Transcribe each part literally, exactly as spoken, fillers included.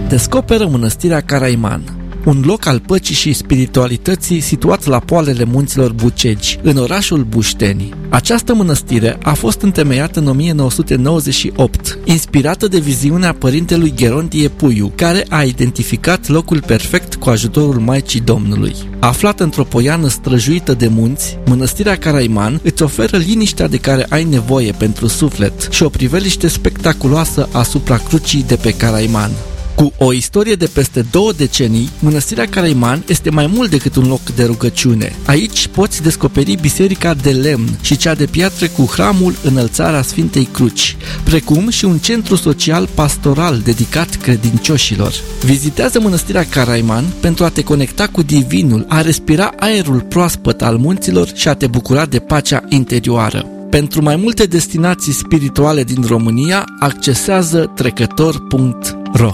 Descoperă mănăstirea Caraiman, un loc al păcii și spiritualității situat la poalele munților Bucegi, în orașul Bușteni. Această mănăstire a fost întemeiată în o mie nouă sute nouăzeci și opt, inspirată de viziunea părintelui Gherontie Puiu, care a identificat locul perfect cu ajutorul Maicii Domnului. Aflată într-o poiană străjuită de munți, mănăstirea Caraiman îți oferă liniștea de care ai nevoie pentru suflet și o priveliște spectaculoasă asupra crucii de pe Caraiman. Cu o istorie de peste două decenii, mănăstirea Caraiman este mai mult decât un loc de rugăciune. Aici poți descoperi biserica de lemn și cea de piatră cu hramul Înălțarea Sfintei Cruci, precum și un centru social pastoral dedicat credincioșilor. Vizitează mănăstirea Caraiman pentru a te conecta cu divinul, a respira aerul proaspăt al munților și a te bucura de pacea interioară. Pentru mai multe destinații spirituale din România, accesează trecător punct ro.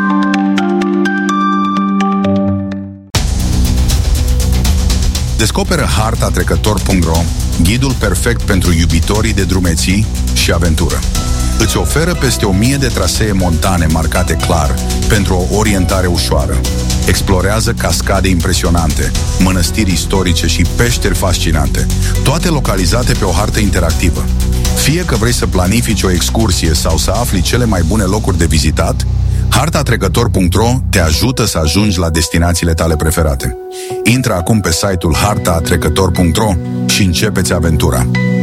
Descoperă harta trecător punct ro, ghidul perfect pentru iubitorii de drumeții și aventură. Îți oferă peste o mie de trasee montane marcate clar pentru o orientare ușoară. Explorează cascade impresionante, mănăstiri istorice și peșteri fascinante, toate localizate pe o hartă interactivă. Fie că vrei să planifici o excursie sau să afli cele mai bune locuri de vizitat, harta trecător punct ro te ajută să ajungi la destinațiile tale preferate. Intră acum pe site-ul harta trecător punct ro și începe-ți aventura.